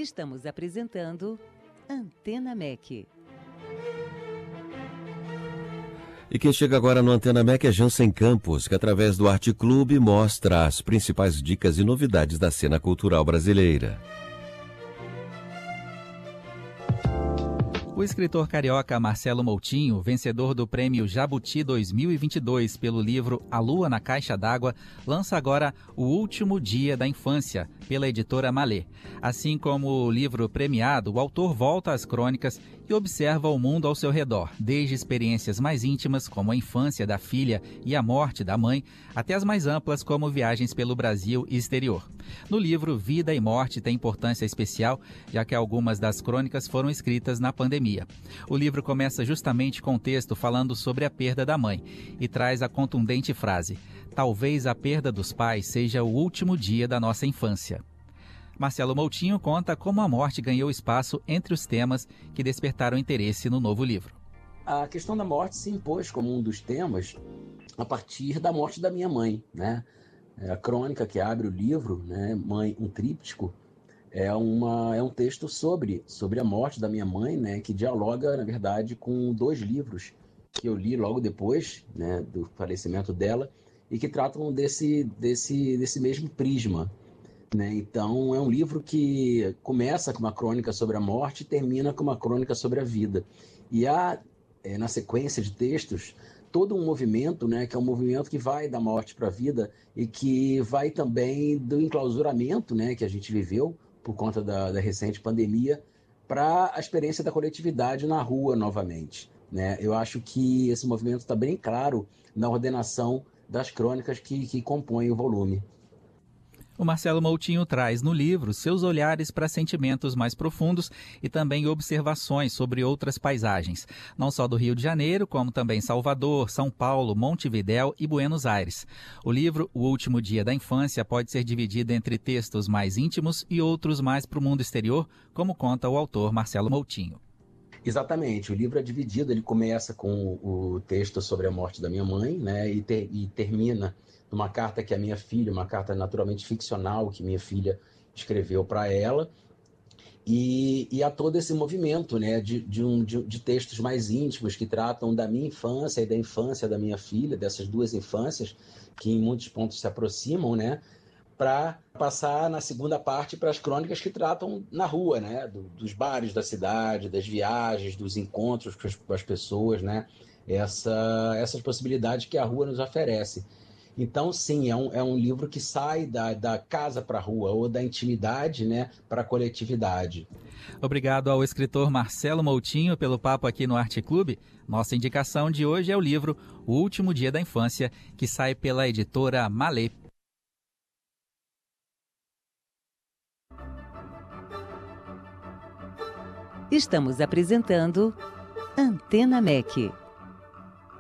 Estamos apresentando Antena MEC. E quem chega agora no Antena MEC é Jansen Campos, que através do Arte Clube mostra as principais dicas e novidades da cena cultural brasileira. O escritor carioca Marcelo Moutinho, vencedor do Prêmio Jabuti 2022 pelo livro A Lua na Caixa d'Água, lança agora O Último Dia da Infância, pela editora Malê. Assim como o livro premiado, o autor volta às crônicas e observa o mundo ao seu redor, desde experiências mais íntimas, como a infância da filha e a morte da mãe, até as mais amplas, como viagens pelo Brasil e exterior. No livro, vida e morte têm importância especial, já que algumas das crônicas foram escritas na pandemia. O livro começa justamente com um texto falando sobre a perda da mãe e traz a contundente frase: "Talvez a perda dos pais seja o último dia da nossa infância." Marcelo Moutinho conta como a morte ganhou espaço entre os temas que despertaram interesse no novo livro. A questão da morte se impôs como um dos temas a partir da morte da minha mãe, né? A crônica que abre o livro, né, Mãe, um tríptico, é um texto sobre a morte da minha mãe, né, que dialoga, na verdade, com dois livros que eu li logo depois, né, do falecimento dela e que tratam desse mesmo prisma, né? Então, é um livro que começa com uma crônica sobre a morte e termina com uma crônica sobre a vida. E há, na sequência de textos, todo um movimento, né, que é um movimento que vai da morte para a vida e que vai também do enclausuramento, né, que a gente viveu por conta da recente pandemia, para a experiência da coletividade na rua novamente, né? Eu acho que esse movimento está bem claro na ordenação das crônicas que compõem o volume. O Marcelo Moutinho traz no livro seus olhares para sentimentos mais profundos e também observações sobre outras paisagens, não só do Rio de Janeiro, como também Salvador, São Paulo, Montevidéu e Buenos Aires. O livro O Último Dia da Infância pode ser dividido entre textos mais íntimos e outros mais para o mundo exterior, como conta o autor Marcelo Moutinho. Exatamente, o livro é dividido, ele começa com o texto sobre a morte da minha mãe, né, e termina numa carta que a minha filha, uma carta naturalmente ficcional que minha filha escreveu para ela, e há todo esse movimento, né, de textos mais íntimos que tratam da minha infância e da infância da minha filha, dessas duas infâncias que em muitos pontos se aproximam, né, para passar na segunda parte para as crônicas que tratam na rua, né? Dos bares da cidade, das viagens, dos encontros com as pessoas, né? Essas possibilidades que a rua nos oferece. Então, sim, é um livro que sai da casa para a rua, ou da intimidade, né, para a coletividade. Obrigado ao escritor Marcelo Moutinho pelo papo aqui no Arte Clube. Nossa indicação de hoje é o livro O Último Dia da Infância, que sai pela editora Malê. Estamos apresentando Antena MEC.